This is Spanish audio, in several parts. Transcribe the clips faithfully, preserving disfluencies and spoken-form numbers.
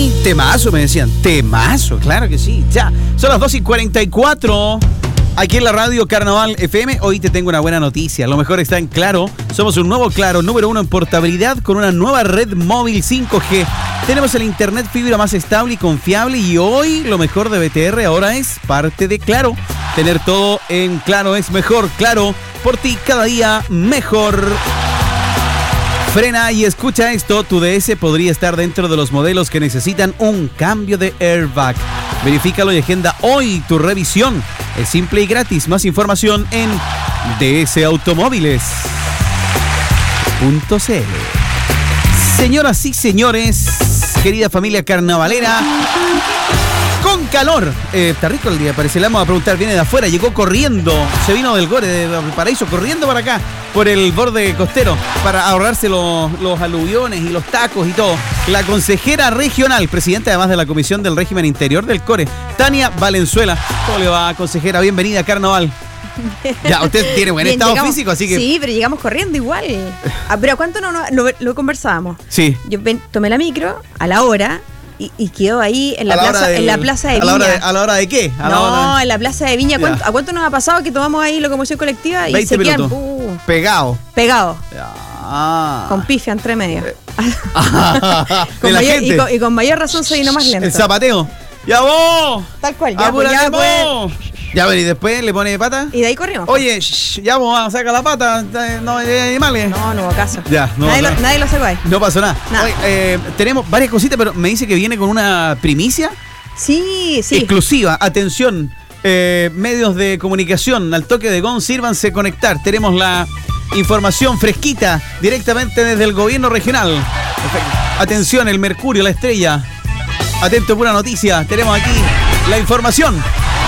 Sí, temazo, me decían. Temazo, claro que sí. Ya, son las dos y cuarenta y cuatro. Aquí en la radio Carnaval F M, hoy te tengo una buena noticia. Lo mejor está en Claro. Somos un nuevo Claro, número uno en portabilidad con una nueva red móvil cinco G. Tenemos el internet fibra más estable y confiable y hoy lo mejor de B T R ahora es parte de Claro. Tener todo en Claro es mejor. Claro, por ti cada día mejor. Frena y escucha esto, tu D S podría estar dentro de los modelos que necesitan un cambio de airbag. Verifícalo y agenda hoy tu revisión. Es simple y gratis. Más información en d s automóviles punto c l. Señoras y señores, querida familia carnavalera, con calor. Eh, está rico el día, parece. Le vamos a preguntar, viene de afuera, llegó corriendo, se vino del Gore, de Valparaíso, corriendo para acá, por el borde costero, para ahorrarse los, los aluviones y los tacos y todo. La consejera regional, presidenta además de la Comisión del Régimen Interior del Core, Tania Valenzuela. ¿Cómo le va, consejera? Bienvenida a Carnaval. Ya, usted tiene buen Bien, estado llegamos, físico, así que... Sí, pero llegamos corriendo igual. Ah, pero ¿a cuánto no, no lo, lo conversábamos? Sí. Yo ven, tomé la micro a la hora... Y, y quedó ahí en la, la plaza, del, en la plaza de a Viña. La hora de, ¿A la hora de qué? A no, la hora de... en la plaza de Viña. ¿Cuánto, ¿A cuánto nos ha pasado que tomamos ahí locomoción colectiva? Y se quedan uh, pegado. Pegado. Ah. Con pifia entre medio. Ah, con mayor, y, con, y con mayor razón se vino más lento. El zapateo. ¡Ya vos! Tal cual, ya, pues, ya vos. Ya, ver, y después le pone pata. Y de ahí corrimos. Oye, shh, ya vos, vamos a sacar la pata. No hay animales. No, no hubo caso. Ya, no. Nadie, no. Lo, nadie lo sacó ahí. No pasó nada. nada. Oye, eh, tenemos varias cositas, pero me dice que viene con una primicia. Sí, sí. Exclusiva. Atención, eh, medios de comunicación, al toque de gong, sírvanse conectar. Tenemos la información fresquita directamente desde el gobierno regional. Atención, el Mercurio, la estrella. Atento, pura noticia. Tenemos aquí la información.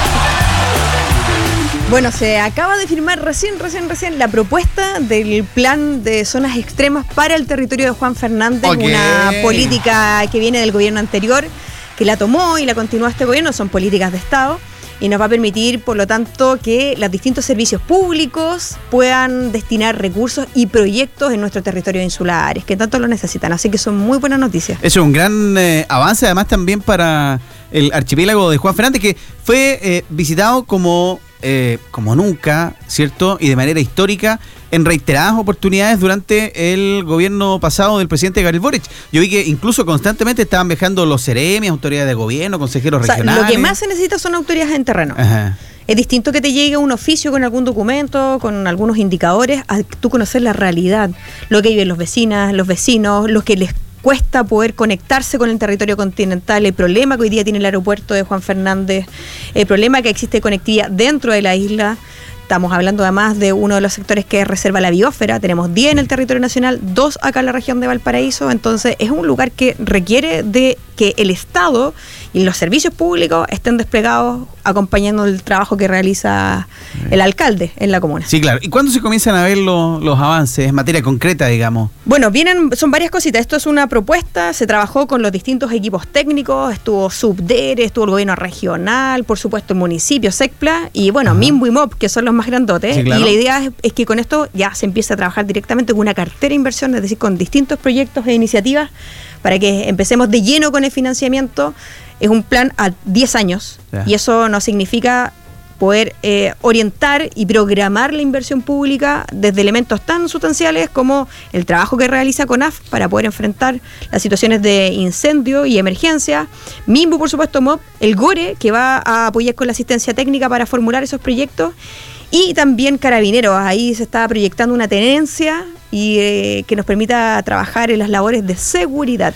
Bueno, se acaba de firmar recién, recién, recién la propuesta del plan de zonas extremas para el territorio de Juan Fernández, okay. Una política que viene del gobierno anterior, que la tomó y la continúa este gobierno, son políticas de Estado, y nos va a permitir, por lo tanto, que los distintos servicios públicos puedan destinar recursos y proyectos en nuestros territorios insulares, que tanto lo necesitan, así que son muy buenas noticias. Eso es un gran eh, avance, además también para el archipiélago de Juan Fernández, que fue eh, visitado como... Eh, como nunca, ¿cierto? Y de manera histórica, en reiteradas oportunidades durante el gobierno pasado del presidente Gabriel Boric. Yo vi que incluso constantemente estaban viajando los seremias, autoridades de gobierno, consejeros o sea, regionales. Lo que más se necesita son autoridades en terreno. Ajá. Es distinto que te llegue un oficio con algún documento, con algunos indicadores, a tú conocer la realidad, lo que viven los vecinas, los vecinos, lo que les cuesta poder conectarse con el territorio continental, el problema que hoy día tiene el aeropuerto de Juan Fernández, el problema que existe de conectividad dentro de la isla. Estamos hablando además de uno de los sectores que reserva la biosfera. Tenemos diez en el territorio nacional, dos acá en la región de Valparaíso. Entonces es un lugar que requiere de que el Estado y los servicios públicos estén desplegados acompañando el trabajo que realiza el alcalde en la comuna. Sí, claro. ¿Y cuándo se comienzan a ver los, los avances en materia concreta, digamos? Bueno, vienen, son varias cositas. Esto es una propuesta, se trabajó con los distintos equipos técnicos, estuvo Subdere, estuvo el gobierno regional, por supuesto el municipio, SECPLA, y bueno, Minbu y M O P, que son los más grandotes. Sí, claro. Y la idea es, es que con esto ya se empiece a trabajar directamente con una cartera de inversión, es decir, con distintos proyectos e iniciativas para que empecemos de lleno con el financiamiento. Es un plan a diez años, yeah. Y eso no significa poder eh, orientar y programar la inversión pública desde elementos tan sustanciales como el trabajo que realiza CONAF para poder enfrentar las situaciones de incendio y emergencia, Minbu, por supuesto, M O P, el Gore, que va a apoyar con la asistencia técnica para formular esos proyectos, y también Carabineros. Ahí se está proyectando una tenencia y eh, que nos permita trabajar en las labores de seguridad.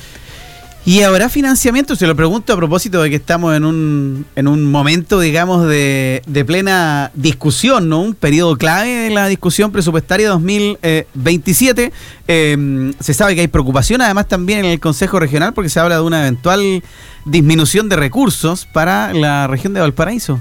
¿Y habrá financiamiento? Se lo pregunto a propósito de que estamos en un en un momento, digamos, de, de plena discusión, ¿no? Un periodo clave de la discusión presupuestaria dos mil veintisiete. Eh, se sabe que hay preocupación, además, también en el Consejo Regional, porque se habla de una eventual disminución de recursos para la región de Valparaíso.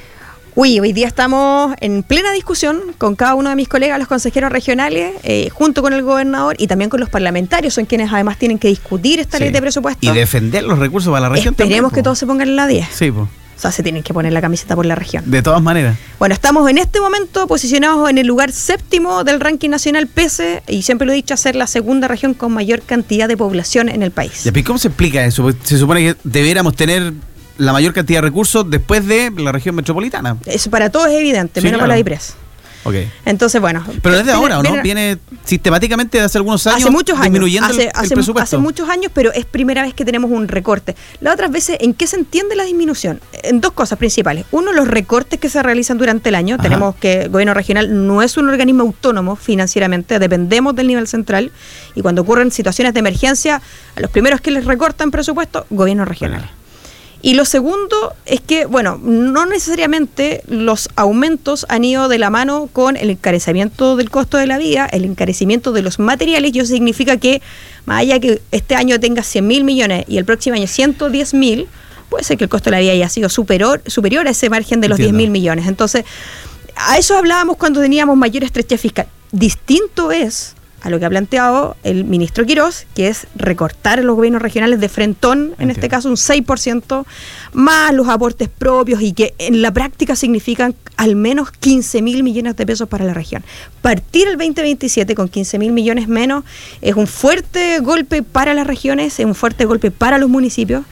Uy, hoy día estamos en plena discusión con cada uno de mis colegas, los consejeros regionales, eh, junto con el gobernador y también con los parlamentarios, son quienes además tienen que discutir esta sí. ley de presupuesto. Y defender los recursos para la región. Esperemos también, que todos se pongan en la diez. Sí, pues. O sea, se tienen que poner la camiseta por la región. De todas maneras. Bueno, estamos en este momento posicionados en el lugar séptimo del ranking nacional, pese, y siempre lo he dicho, a ser la segunda región con mayor cantidad de población en el país. ¿Y cómo se explica eso? Se supone que debiéramos tener la mayor cantidad de recursos después de la región metropolitana. Eso para todos es evidente, sí, menos claro. para la IPRES. Okay. Entonces, bueno. Pero desde viene, ahora, ¿o no? Viene, viene sistemáticamente de hace algunos años, hace muchos años disminuyendo hace, el, el hace, presupuesto. Hace muchos años, pero es primera vez que tenemos un recorte. Las otras veces, ¿en qué se entiende la disminución? En dos cosas principales. Uno, los recortes que se realizan durante el año. Ajá. Tenemos que el gobierno regional no es un organismo autónomo financieramente, dependemos del nivel central, y cuando ocurren situaciones de emergencia, a los primeros que les recortan presupuesto, gobierno regional. Bueno. Y lo segundo es que, bueno, no necesariamente los aumentos han ido de la mano con el encarecimiento del costo de la vida, el encarecimiento de los materiales, y eso significa que, más allá que este año tenga cien mil millones y el próximo año ciento diez mil, puede ser que el costo de la vida haya sido superior, superior a ese margen de los diez mil millones. Entonces, a eso hablábamos cuando teníamos mayor estrechez fiscal. Distinto es a lo que ha planteado el ministro Quirós, que es recortar los gobiernos regionales de frentón, en Entiendo. Este caso un seis por ciento, más los aportes propios, y que en la práctica significan al menos quince mil millones de pesos para la región. Partir el veinte veintisiete con quince mil millones menos es un fuerte golpe para las regiones, es un fuerte golpe para los municipios,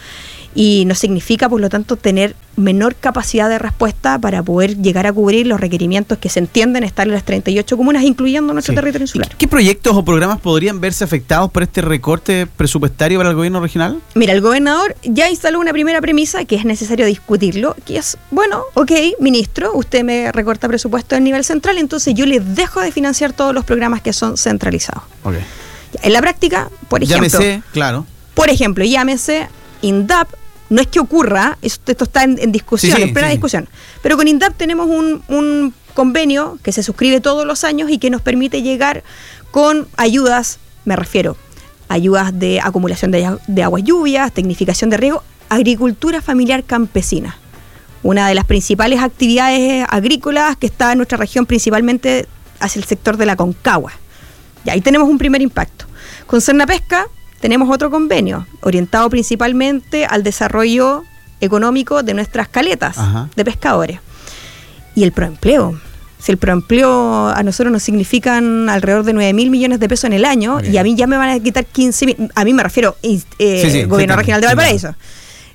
y nos significa, por lo tanto, tener menor capacidad de respuesta para poder llegar a cubrir los requerimientos que se entienden estar en las treinta y ocho comunas, incluyendo nuestro sí. territorio insular. ¿Qué proyectos o programas podrían verse afectados por este recorte presupuestario para el gobierno regional? Mira, el gobernador ya instaló una primera premisa que es necesario discutirlo, que es, bueno, ok, ministro, usted me recorta presupuesto a nivel central, entonces yo le dejo de financiar todos los programas que son centralizados. Okay. En la práctica, por ejemplo... Llámese, claro. Por ejemplo, llámese INDAP. No es que ocurra, esto, esto está en, en discusión, sí, sí, en plena sí. discusión, pero con INDAP tenemos un, un convenio que se suscribe todos los años y que nos permite llegar con ayudas, me refiero, ayudas de acumulación de, de aguas lluvias, tecnificación de riego, agricultura familiar campesina. Una de las principales actividades agrícolas que está en nuestra región, principalmente hacia el sector de la Concagua. Y ahí tenemos un primer impacto. Con Sernapesca tenemos otro convenio, orientado principalmente al desarrollo económico de nuestras caletas Ajá. de pescadores. Y el proempleo. Si el proempleo a nosotros nos significan alrededor de nueve mil millones de pesos en el año, okay. y a mí ya me van a quitar quince mil, a mí me refiero eh, sí, sí, Gobierno sí, Regional de Valparaíso. Sí,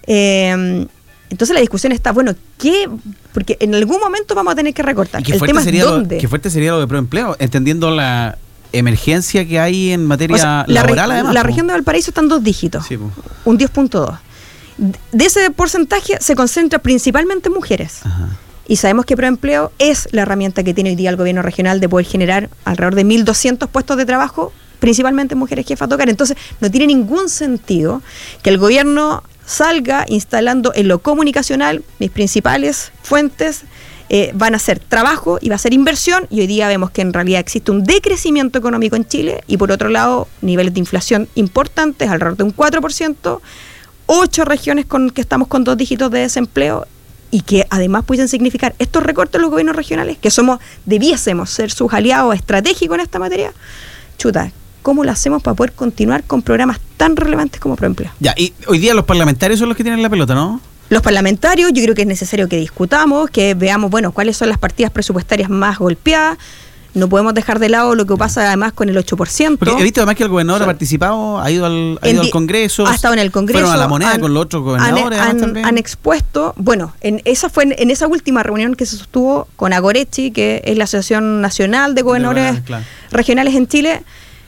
eh, entonces la discusión está, bueno, ¿qué? Porque en algún momento vamos a tener que recortar. ¿Y qué el fuerte tema sería es dónde? Lo, ¿Qué fuerte sería lo de proempleo? Entendiendo la emergencia que hay en materia o sea, laboral, la, además. La ¿no? región de Valparaíso está en dos dígitos, sí, un diez punto dos. De ese porcentaje se concentra principalmente en mujeres. Ajá. Y sabemos que Proempleo es la herramienta que tiene hoy día el gobierno regional de poder generar alrededor de mil doscientos puestos de trabajo, principalmente mujeres jefas de hogar. Entonces, no tiene ningún sentido que el gobierno salga instalando en lo comunicacional, mis principales fuentes eh, van a ser trabajo y va a ser inversión, y hoy día vemos que en realidad existe un decrecimiento económico en Chile, y por otro lado, niveles de inflación importantes, alrededor de un cuatro por ciento, ocho regiones con que estamos con dos dígitos de desempleo, y que además pueden significar estos recortes en los gobiernos regionales, que somos, debiésemos ser sus aliados estratégicos en esta materia. Chuta, ¿cómo lo hacemos para poder continuar con programas tan relevantes como Proempleo? Ya, y hoy día los parlamentarios son los que tienen la pelota, ¿no? Los parlamentarios, yo creo que es necesario que discutamos, que veamos, bueno, cuáles son las partidas presupuestarias más golpeadas. No podemos dejar de lado lo que pasa además con el ocho por ciento. Porque he visto además que el gobernador o sea, ha participado, ha ido al, ha ido al Congreso. Ha estado en el Congreso. Fueron a la moneda han, con los otros gobernadores. Han, han, han expuesto, bueno, en esa fue en, en esa última reunión que se sostuvo con Agorechi, que es la Asociación Nacional de Gobernadores de, claro. Regionales en Chile,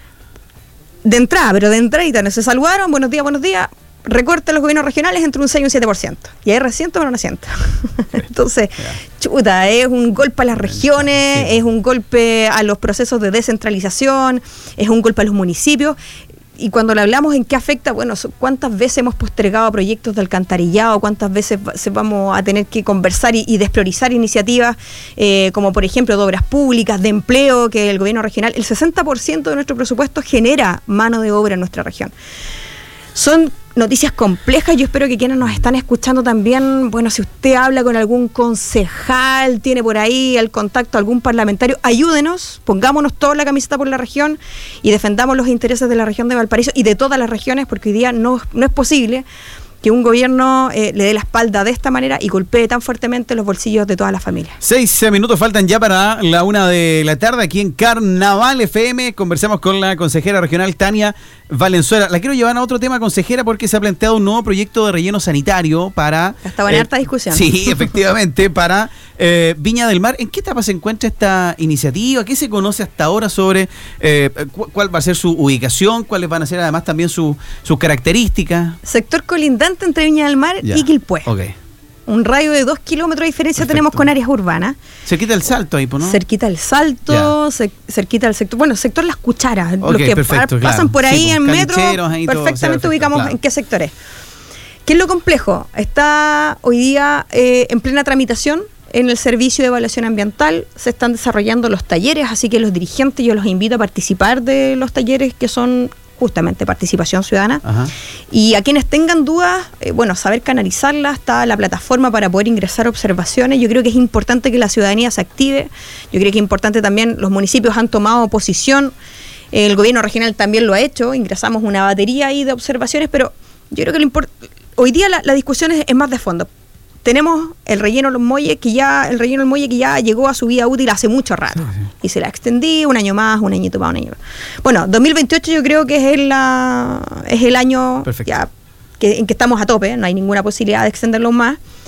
de entrada, pero de entrada, se saludaron, buenos días, buenos días. Recorte a los gobiernos regionales entre un seis y un siete por ciento. Y ahí recién tomaron asiento. Entonces, chuta, es un golpe a las regiones, sí. es un golpe a los procesos de descentralización, es un golpe a los municipios. Y cuando le hablamos en qué afecta, bueno, cuántas veces hemos postergado proyectos de alcantarillado, cuántas veces vamos a tener que conversar y, y despriorizar iniciativas, eh, como por ejemplo de obras públicas, de empleo, que el gobierno regional, el sesenta por ciento de nuestro presupuesto genera mano de obra en nuestra región. Son noticias complejas, yo espero que quienes nos están escuchando también, bueno, si usted habla con algún concejal, tiene por ahí el contacto a algún parlamentario, ayúdenos, pongámonos toda la camiseta por la región y defendamos los intereses de la región de Valparaíso y de todas las regiones, porque hoy día no, no es posible que un gobierno eh, le dé la espalda de esta manera y golpee tan fuertemente los bolsillos de todas las familias. Seis minutos faltan ya para la una de la tarde aquí en Carnaval F M. Conversamos con la consejera regional Tania Valenzuela. La quiero llevar a otro tema, consejera, porque se ha planteado un nuevo proyecto de relleno sanitario para... Estaba en eh, harta discusión. Sí, efectivamente, para eh, Viña del Mar. ¿En qué etapa se encuentra esta iniciativa? ¿Qué se conoce hasta ahora sobre eh, cu- cuál va a ser su ubicación? ¿Cuáles van a ser además también su, sus características? Sector colindante entre Viña del Mar Ya. y Quilpué. Ok. Un radio de dos kilómetros de diferencia. Perfecto. Tenemos con áreas urbanas. Cerquita el Salto ahí, ¿no? Cerquita el Salto, ce- cerquita del sector, bueno, sector Las Cucharas, Okay, los que perfecto, pa- pasan claro. por ahí Sí, en metro, ahí perfectamente todo, o sea, perfecto, ubicamos claro. en qué sector es. ¿Qué es lo complejo? Está hoy día eh, en plena tramitación en el servicio de evaluación ambiental, se están desarrollando los talleres, así que los dirigentes yo los invito a participar de los talleres que son justamente participación ciudadana. Ajá. Y a quienes tengan dudas, eh, bueno, saber canalizarlas, está la plataforma para poder ingresar observaciones. Yo creo que es importante que la ciudadanía se active, yo creo que es importante también, los municipios han tomado posición, el gobierno regional también lo ha hecho, ingresamos una batería ahí de observaciones, pero yo creo que lo import- hoy día la, la discusión es, es más de fondo. Tenemos el relleno Los Molles, que ya, el relleno Los Molles que ya llegó a su vida útil hace mucho rato. Sí, sí. Y se la extendí un año más, un añito más, un año más. Bueno, dos mil veintiocho yo creo que es el, la, es el año ya, que, en que estamos a tope, no hay ninguna posibilidad de extenderlo más.